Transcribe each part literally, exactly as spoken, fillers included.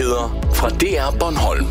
Nyheder fra D R Bornholm.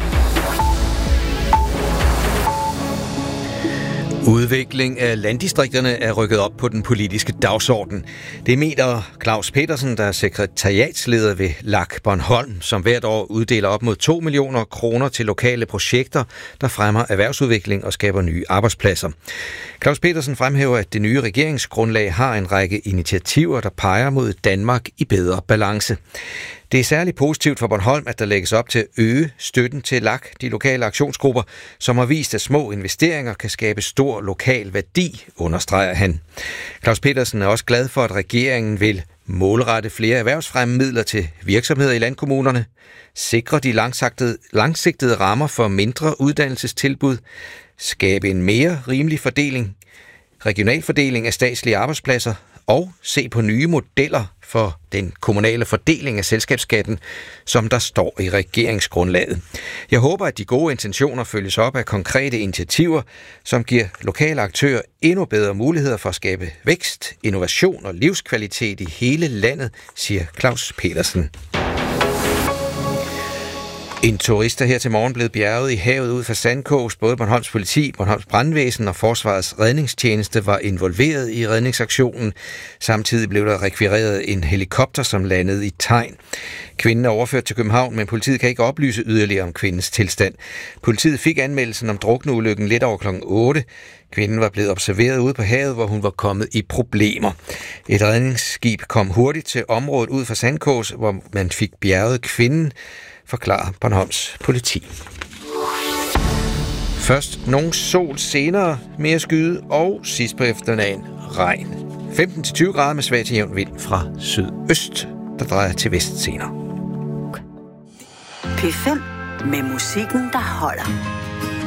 Udvikling af landdistrikterne er rykket op på den politiske dagsorden. Det mener Claus Petersen, der er sekretariatsleder ved L A K Bornholm, som hvert år uddeler op mod to millioner kroner til lokale projekter, der fremmer erhvervsudvikling og skaber nye arbejdspladser. Claus Petersen fremhæver, at det nye regeringsgrundlag har en række initiativer, der peger mod Danmark i bedre balance. Det er særligt positivt for Bornholm, at der lægges op til at øge støtten til L A K, de lokale aktionsgrupper, som har vist, at små investeringer kan skabe stor lokal værdi, understreger han. Claus Petersen er også glad for, at regeringen vil målrette flere erhvervsfremmemidler til virksomheder i landkommunerne, sikre de langsigtede, langsigtede rammer for mindre uddannelsestilbud, skabe en mere rimelig fordeling, regional fordeling af statslige arbejdspladser og se på nye modeller for den kommunale fordeling af selskabsskatten, som der står i regeringsgrundlaget. Jeg håber, at de gode intentioner følges op af konkrete initiativer, som giver lokale aktører endnu bedre muligheder for at skabe vækst, innovation og livskvalitet i hele landet, siger Claus Petersen. En turist er her til morgen blevet bjerget i havet ud for Sandkås. Både Bornholms politi, Bornholms brandvæsen og Forsvarets redningstjeneste var involveret i redningsaktionen. Samtidig blev der rekvireret en helikopter, som landede i Tegn. Kvinden er overført til København, men politiet kan ikke oplyse yderligere om kvindens tilstand. Politiet fik anmeldelsen om drukneulykken lidt over klokken otte. Kvinden var blevet observeret ude på havet, hvor hun var kommet i problemer. Et redningsskib kom hurtigt til området ud for Sandkås, hvor man fik bjerget kvinden, forklarer Bornholms politi. Først nogle sol, senere mere skyde og sidst på eftermiddagen regn. femten til tyve grader med svag til jævn vind fra sydøst, der drejer til vest senere. P fem med musikken, der holder.